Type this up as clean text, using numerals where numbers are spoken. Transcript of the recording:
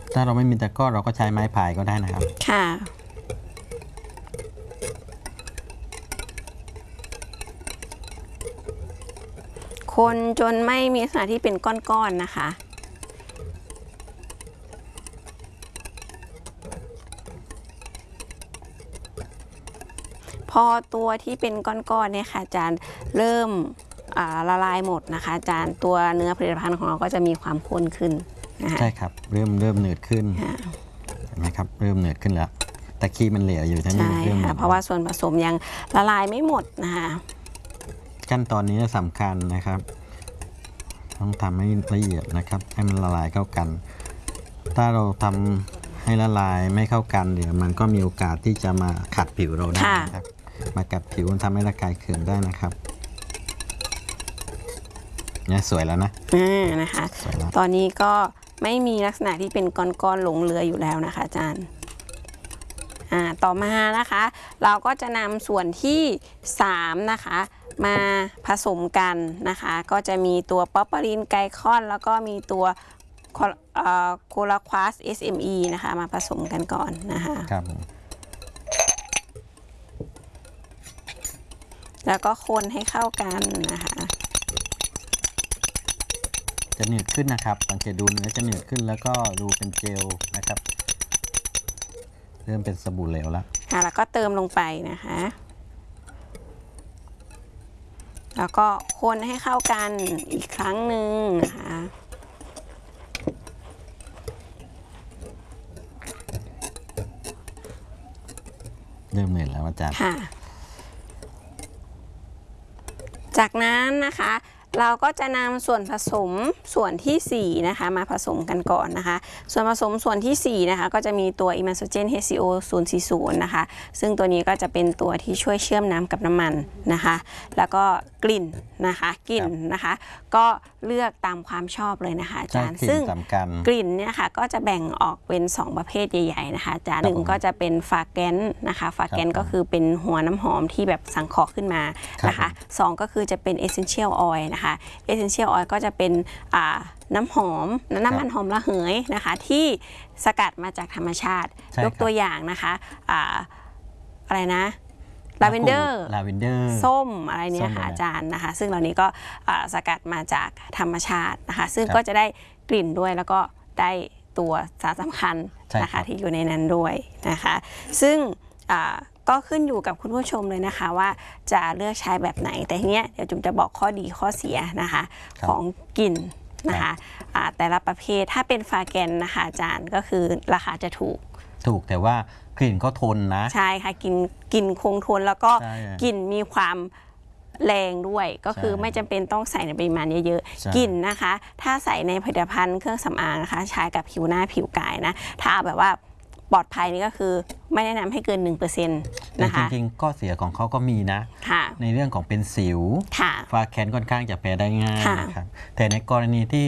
ถ้าเราไม่มีตะกร้อเราก็ใช้ไม้พายก็ได้นะครับค่ะคนจนไม่มีลักษณะที่เป็นก้อนๆนะคะพอตัวที่เป็นก้อนๆเนี่ยค่ะอาจารย์เริ่มละลายหมดนะคะอาจารย์ตัวเนื้อผลิตภัณฑ์ของเราก็จะมีความข้นขึ้นนะคะใช่ครับเริ่มหนืดขึ้นเห็นไหมครับเริ่มหนืดขึ้นแล้วตะกี้มันเหลวอยู่ใช่ไหมค่ะเพราะว่าส่วนผสมยังละลายไม่หมดนะคะขั้นตอนนี้สำคัญนะครับต้องทำให้ละเอียดนะครับให้มันละลายเข้ากันถ้าเราทำให้ละลายไม่เข้ากันเดี๋ยวมันก็มีโอกาสที่จะมาขัดผิวเราได้นะครับมากัดผิวทำให้ระคายเคืองได้นะครับเนี่ยสวยแล้วนะนะคะตอนนี้ก็ไม่มีลักษณะที่เป็นก้อนๆหลงเหลืออยู่แล้วนะคะอาจารย์ต่อมานะคะเราก็จะนำส่วนที่3นะคะมาผสมกันนะคะก็จะมีตัวป๊อปปารินไกคอนแล้วก็มีตัวโคลาควาส SME นะคะมาผสมกันก่อนนะคะครับแล้วก็คนให้เข้ากันนะคะจะหนืดขึ้นนะครับสังเกตดูเนื้อจะหนืดขึ้นแล้วก็ดูเป็นเจลนะครับเริ่มเป็นสบู่เหลวแล้วแล้วก็เติมลงไปนะคะแล้วก็คนให้เข้ากันอีกครั้งหนึ่งนะคะเริ่มเหนื่อยแล้วอาจารย์ค่ะจากนั้นนะคะเราก็จะนำส่วนผสมส่วนที่4นะคะมาผสมกันก่อนนะคะส่วนผสมส่วนที่4นะคะก็จะมีตัว Imazogen HCO 040นะคะซึ่งตัวนี้ก็จะเป็นตัวที่ช่วยเชื่อมน้ำกับน้ำมันนะคะแล้วก็กลิ่นนะคะกลิ่นนะคะก็เลือกตามความชอบเลยนะคะอาจารย์ซึ่งกลิ่นเนี่ยค่ะก็จะแบ่งออกเป็น2ประเภทใหญ่ๆนะคะอาจารย์1ก็จะเป็นฟาแกนนะคะฟาแกนก็คือเป็นหัวน้ำหอมที่แบบสังเคราะห์ขึ้นมานะคะ2ก็คือจะเป็น Essential Oil นะคะ Essential Oil ก็จะเป็นน้ำหอมน้ำมันหอมระเหยนะคะที่สกัดมาจากธรรมชาติยกตัวอย่างนะคะอะไรนะลาเวนเดอร์ส้มอะไรเนี่ยค่ะอาจารย์นะคะซึ่งเหล่านี้ก็สกัดมาจากธรรมชาตินะคะซึ่งก็จะได้กลิ่นด้วยแล้วก็ได้ตัวสารสำคัญนะคะที่อยู่ในนั้นด้วยนะคะซึ่งก็ขึ้นอยู่กับคุณผู้ชมเลยนะคะว่าจะเลือกใช้แบบไหนแต่ทีเนี้ยเดี๋ยวจุ๋มจะบอกข้อดีข้อเสียนะคะของกลิ่นนะคะแต่ละประเภทถ้าเป็นฟาแกนนะคะอาจารย์ก็คือราคาจะถูกแต่ว่ากลิ่นก็ทนนะใช่ค่ะกลิ่นคงทนแล้วก็กลิ่นมีความแรงด้วยก็คือไม่จำเป็นต้องใส่ในปริมาณเยอะๆกลิ่นนะคะถ้าใส่ในผลิตภัณฑ์เครื่องสำอางนะคะใช้กับผิวหน้าผิวกายนะถ้าแบบว่าปลอดภัยนี่ก็คือไม่แนะนำให้เกิน 1% นะคะจริงๆก็เสียของเขาก็มีนะในเรื่องของเป็นสิวฟาแคนค่อนข้างจะแพ้ได้ง่ายนะครับแต่ในกรณีที่